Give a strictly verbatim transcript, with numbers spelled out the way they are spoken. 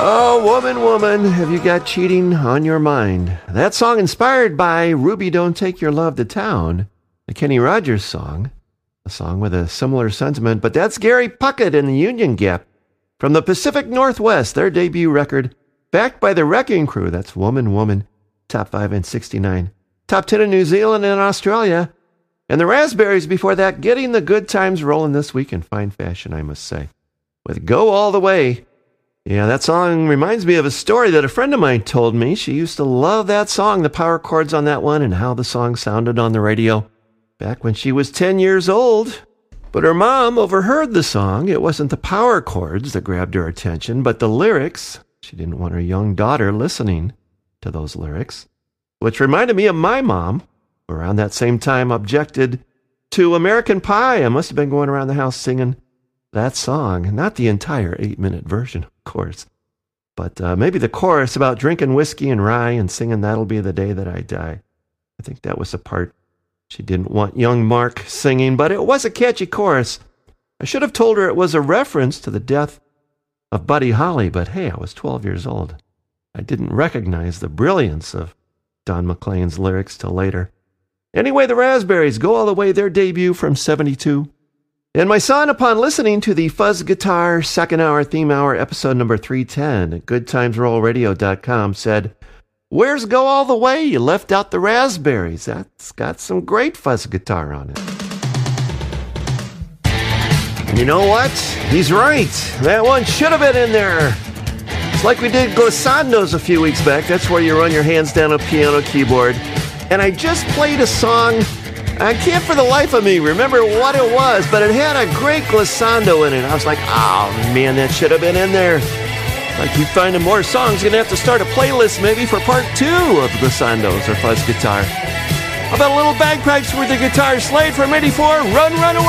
Oh, woman, woman, have you got cheating on your mind? That song inspired by Ruby Don't Take Your Love to Town, the Kenny Rogers song, a song with a similar sentiment, but that's Gary Puckett and the Union Gap from the Pacific Northwest, their debut record, backed by the Wrecking Crew. That's Woman, Woman, top five in sixty-nine, top ten in New Zealand and Australia, and the Raspberries before that, getting the good times rolling this week in fine fashion, I must say, with Go All the Way. Yeah, that song reminds me of a story that a friend of mine told me. She used to love that song, the power chords on that one, and how the song sounded on the radio back when she was ten years old. But her mom overheard the song. It wasn't the power chords that grabbed her attention, but the lyrics. She didn't want her young daughter listening to those lyrics, which reminded me of my mom, who around that same time objected to American Pie. I must have been going around the house singing that song, not the entire eight-minute version, of course, but uh, maybe the chorus about drinking whiskey and rye and singing That'll Be the Day That I Die. I think that was the part she didn't want young Mark singing, but it was a catchy chorus. I should have told her it was a reference to the death of Buddy Holly, but hey, I was twelve years old. I didn't recognize the brilliance of Don McLean's lyrics till later. Anyway, the Raspberries, Go All the Way, their debut from seventy-two. And my son, upon listening to the Fuzz Guitar second hour theme hour episode number three ten at good times roll radio dot com said, "Where's Go All the Way? You left out the Raspberries. That's got some great fuzz guitar on it." And you know what? He's right. That one should have been in there. It's like we did glissandos a few weeks back. That's where you run your hands down a piano keyboard. And I just played a song. I can't for the life of me remember what it was, but it had a great glissando in it. I was like, oh man, that should have been in there. I keep finding more songs. Gonna have to start a playlist maybe for part two of glissandos or fuzz guitar. How about a little bagpipes with the guitar? Slade from eighty-four, Run, Run Away.